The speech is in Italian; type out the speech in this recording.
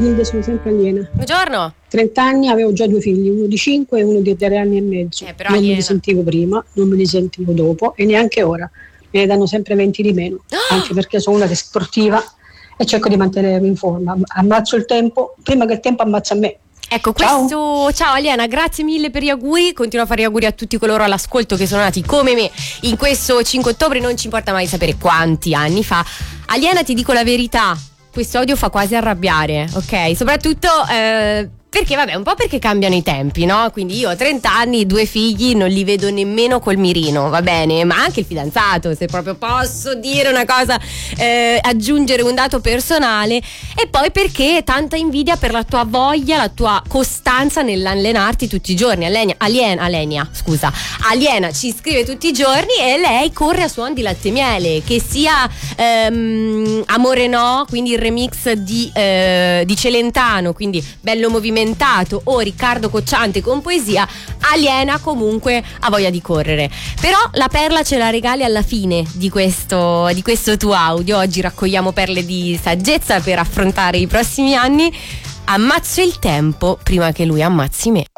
Sono sempre aliena. Buongiorno. 30 anni, avevo già 2 figli, uno di 5 e uno di 3 anni e mezzo. Però non aliena. me li sentivo prima, non me li sentivo dopo e neanche ora. Me ne danno sempre 20 di meno, anche perché sono una che è sportiva e cerco di mantenermi in forma. Ammazzo il tempo prima che il tempo ammazza me. Ecco, ciao Aliena, grazie mille per gli auguri. Continuo a fare gli auguri a tutti coloro all'ascolto che sono nati come me in questo 5 ottobre, non ci importa mai sapere quanti anni fa. Aliena, ti dico la verità, questo audio fa quasi arrabbiare, ok? Soprattutto perché vabbè, un po' perché cambiano i tempi, no? Quindi io ho 30 anni, 2 figli, non li vedo nemmeno col mirino, va bene? Ma anche il fidanzato, se proprio posso dire una cosa, aggiungere un dato personale. E poi perché tanta invidia per la tua voglia, la tua costanza nell'allenarti tutti i giorni. Aliena ci scrive tutti i giorni e lei corre a suon di latte e miele, che sia Amore No, quindi il remix di Celentano, quindi bello movimentato, o Riccardo Cocciante con poesia. Aliena comunque ha voglia di correre, però la perla ce la regali alla fine di questo tuo audio. Oggi raccogliamo perle di saggezza per affrontare i prossimi anni. Ammazzo il tempo prima che lui ammazzi me.